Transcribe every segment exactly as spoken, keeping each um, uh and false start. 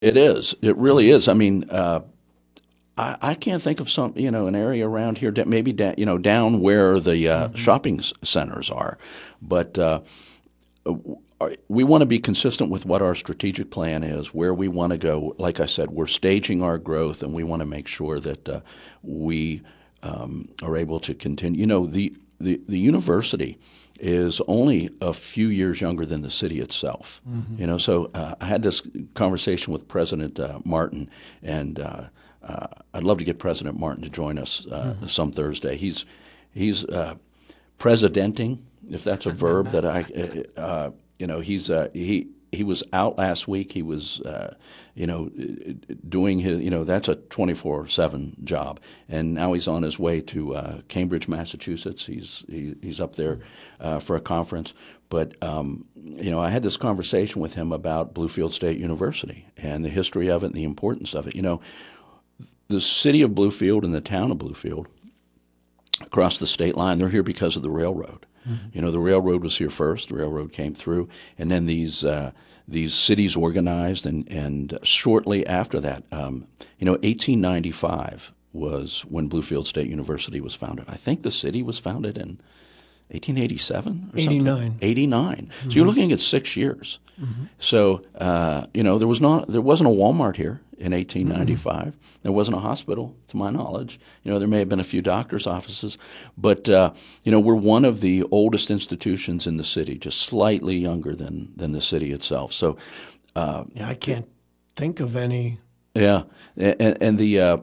It is. It really is. I mean, uh, I, I can't think of some, you know, an area around here that maybe da- you know down where the uh, Mm-hmm. shopping s- centers are, but uh, we want to be consistent with what our strategic plan is, where we want to go. Like I said, we're staging our growth, and we want to make sure that uh, we um, are able to continue. You know, the, the, the university is only a few years younger than the city itself. Mm-hmm. You know, so uh, I had this conversation with President uh, Martin, and uh, uh, I'd love to get President Martin to join us uh, Mm-hmm. some Thursday. He's he's uh, presidenting, if that's a verb that I, uh, you know, he's uh, he he was out last week. He was, uh, you know, doing his, you know, that's a twenty-four seven job, and now he's on his way to uh, Cambridge, Massachusetts. He's he, he's up there uh, for a conference. But um, you know, I had this conversation with him about Bluefield State University and the history of it and the importance of it. You know, the city of Bluefield and the town of Bluefield across the state line, they're here because of the railroad. Mm-hmm. You know, the railroad was here first. The railroad came through, and then these uh, these cities organized, and and shortly after that, um, you know, eighteen ninety-five was when Bluefield State University was founded. I think the city was founded in eighteen eighty-seven or something. eighty-nine. eighty-nine. Mm-hmm. So you're looking at six years. Mm-hmm. So uh, you know, there was not there wasn't a Walmart here in eighteen ninety-five. Mm-hmm. There wasn't a hospital, to my knowledge. You know, there may have been a few doctors' offices, but uh, you know, we're one of the oldest institutions in the city, just slightly younger than than the city itself. So, uh, Yeah, I can't think of any. yeah, and, and the. Uh,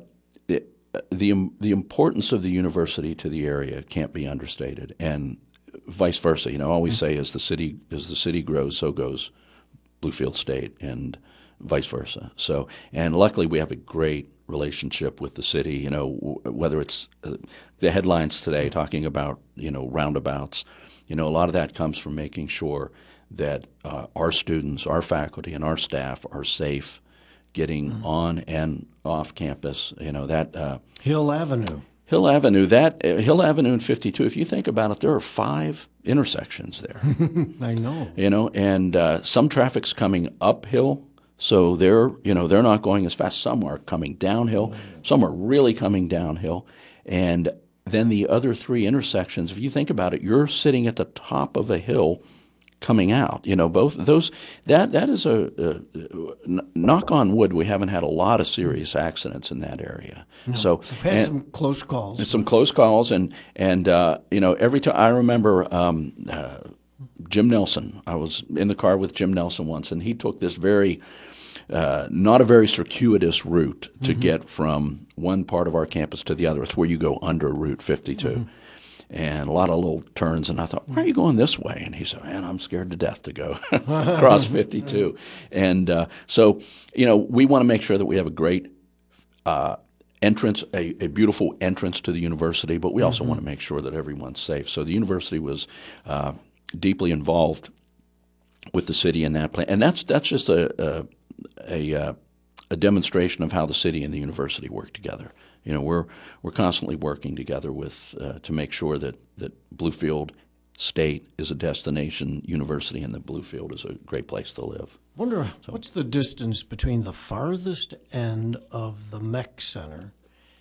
the the importance of the university to the area can't be understated, and vice versa. You know, I always say as the city as the city grows, so goes Bluefield State, and vice versa. So, and luckily we have a great relationship with the city. You know, whether it's uh, the headlines today talking about you know roundabouts, you know, a lot of that comes from making sure that uh, our students, our faculty, and our staff are safe getting mm-hmm. on and off campus. You know that uh, Hill Avenue. Hill Avenue, that uh, Hill Avenue and fifty-two. If you think about it, there are five intersections there. I know. You know, and uh, some traffic's coming uphill, so they're you know they're not going as fast. Some are coming downhill. Some are really coming downhill, and then the other three intersections. If you think about it, you're sitting at the top of a hill coming out. You know, both those, that that is a, a, a knock on wood. We haven't had a lot of serious accidents in that area. No, so we've had and, some close calls. some close calls, and and uh, you know, every time I remember um, uh, Jim Nelson. I was in the car with Jim Nelson once, and he took this very uh, not a very circuitous route to mm-hmm. get from one part of our campus to the other. It's where you go under Route fifty-two. Mm-hmm. And a lot of little turns, and I thought, why are you going this way? And he said, man, I'm scared to death to go across fifty-two. And uh, so, you know, we want to make sure that we have a great uh, entrance, a, a beautiful entrance to the university, but we also mm-hmm. want to make sure that everyone's safe. So the university was uh, deeply involved with the city in that plan. And that's that's just a, a, a, a demonstration of how the city and the university work together. You know, we're we're constantly working together with uh, to make sure that, that Bluefield State is a destination university and that Bluefield is a great place to live. Wonder so, what's the distance between the farthest end of the Mech Center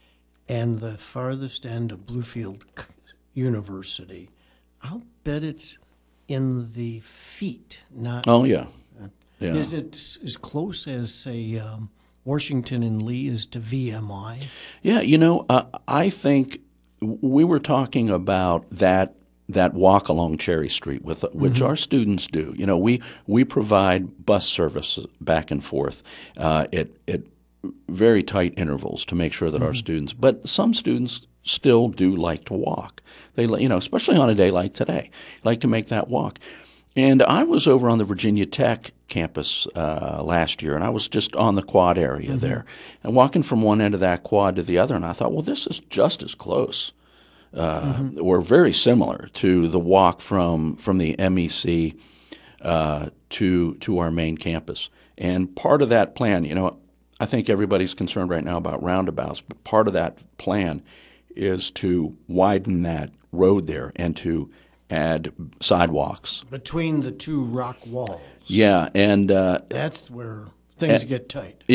and the farthest end of Bluefield University? I'll bet it's in the feet, not. Oh yeah, yeah. Is it as close as say? Um, Washington and Lee is to V M I? Yeah, you know, uh, I think we were talking about that that walk along Cherry Street, with which mm-hmm. our students do. You know, we we provide bus service back and forth uh, at at very tight intervals to make sure that mm-hmm. our students. But some students still do like to walk. They, you know, especially on a day like today, like to make that walk. And I was over on the Virginia Tech campus uh, last year, and I was just on the quad area mm-hmm. there, and walking from one end of that quad to the other, and I thought, well, this is just as close, uh, mm-hmm. or very similar to the walk from from the M E C uh, to to our main campus. And part of that plan, you know, I think everybody's concerned right now about roundabouts, but part of that plan is to widen that road there and to add sidewalks between the two rock walls. Yeah, and uh, that's where things And- get tight.